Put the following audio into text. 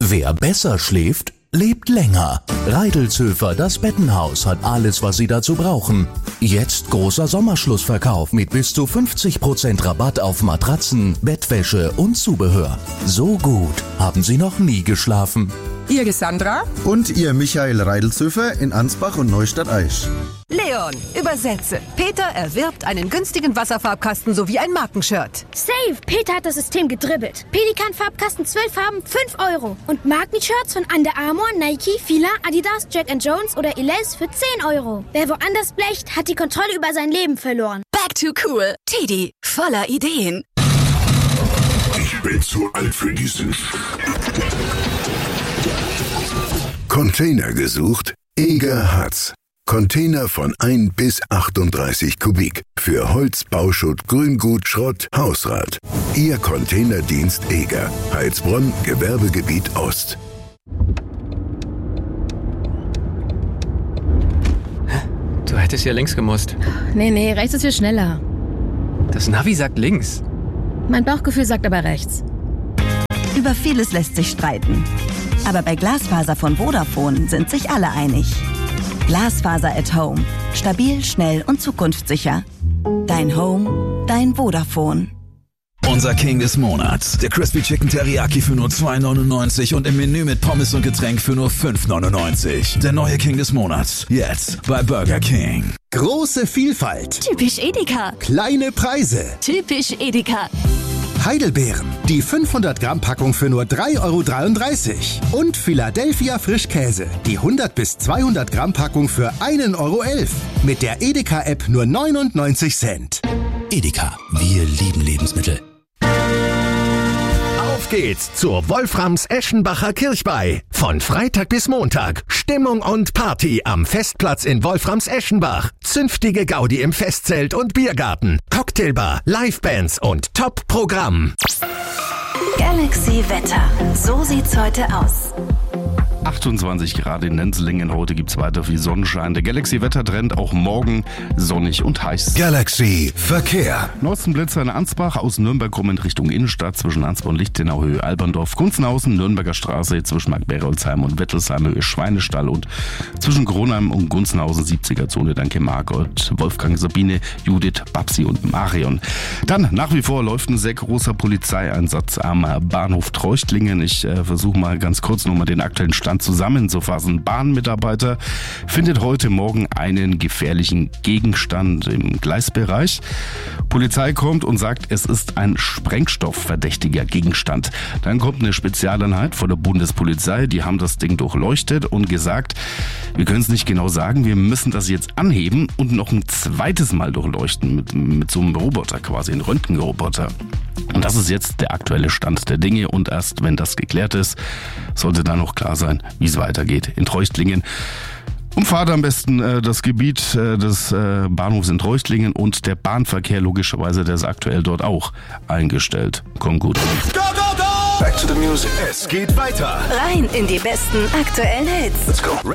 Wer besser schläft, lebt länger. Reidelzhöfer, das Bettenhaus, hat alles, was Sie dazu brauchen. Jetzt großer Sommerschlussverkauf mit bis zu 50% Rabatt auf Matratzen, Bettwäsche und Zubehör. So gut haben Sie noch nie geschlafen. Ihr Sandra? Und ihr Michael Reidelzhöfer in Ansbach und Neustadt-Aisch. Leon, übersetze. Peter erwirbt einen günstigen Wasserfarbkasten sowie ein Markenshirt. Safe! Peter hat das System gedribbelt. Pelikan-Farbkasten 12 Farben, 5 €. Und Markenshirts von Under Armour, Nike, Fila, Adidas, Jack & Jones oder Elias für 10 €. Wer woanders blecht, hat die Kontrolle über sein Leben verloren. Back to cool. Teddy, voller Ideen. Ich bin zu alt für diesen Container gesucht? Eger hat's. Container von 1 bis 38 Kubik. Für Holz, Bauschutt, Grüngut, Schrott, Hausrat. Ihr Containerdienst Eger. Heilsbronn, Gewerbegebiet Ost. Du hättest ja links gemusst. Nee, rechts ist viel schneller. Das Navi sagt links. Mein Bauchgefühl sagt aber rechts. Über vieles lässt sich streiten. Aber bei Glasfaser von Vodafone sind sich alle einig. Glasfaser at Home. Stabil, schnell und zukunftssicher. Dein Home, dein Vodafone. Unser King des Monats. Der Crispy Chicken Teriyaki für nur 2,99 und im Menü mit Pommes und Getränk für nur 5,99. Der neue King des Monats. Jetzt bei Burger King. Große Vielfalt. Typisch Edeka. Kleine Preise. Typisch Edeka. Heidelbeeren. Die 500 Gramm Packung für nur 3,33 €. Und Philadelphia Frischkäse. Die 100 bis 200 Gramm Packung für 1,11 €. Mit der Edeka-App nur 99 Cent. Edeka. Wir lieben Lebensmittel. Auf geht's zur Wolframs-Eschenbacher Kirchweih. Von Freitag bis Montag. Stimmung und Party am Festplatz in Wolframs-Eschenbach. Zünftige Gaudi im Festzelt und Biergarten. Cocktailbar, Livebands und Top-Programm. Galaxy Wetter. So sieht's heute aus. 28 Grad in Nenzlingen. Heute gibt's weiter viel Sonnenschein. Der Galaxy-Wettertrend auch morgen sonnig und heiß. Galaxy Verkehr. Blitzer in Ansbach, aus Nürnberg kommend Richtung Innenstadt zwischen Ansbach und Lichtenau Höhe Alberndorf, Gunzenhausen, Nürnberger Straße zwischen Markberolzheim und Wettelsheim Höhe Schweinestall und zwischen Kronheim und Gunzenhausen 70er Zone Danke Margot, Wolfgang, Sabine, Judith, Babsi und Marion. Dann nach wie vor läuft ein sehr großer Polizeieinsatz am Bahnhof Treuchtlingen. Ich versuche mal ganz kurz nochmal den aktuellen Stand zusammenzufassen. Bahnmitarbeiter findet heute Morgen einen gefährlichen Gegenstand im Gleisbereich. Polizei kommt und sagt, es ist ein sprengstoffverdächtiger Gegenstand. Dann kommt eine Spezialeinheit von der Bundespolizei, die haben das Ding durchleuchtet und gesagt, wir können es nicht genau sagen, wir müssen das jetzt anheben und noch ein zweites Mal durchleuchten mit so einem Roboter quasi, einem Röntgenroboter. Und das ist jetzt der aktuelle Stand der Dinge und erst wenn das geklärt ist, sollte dann noch klar sein, wie es weitergeht in Treuchtlingen. Umfahrt am besten das Gebiet des Bahnhofs in Treuchtlingen und der Bahnverkehr logischerweise, der ist aktuell dort auch eingestellt. Kommt gut. Go, go, go! Back to the music. Es geht weiter. Rein in die besten aktuellen Hits. Let's go.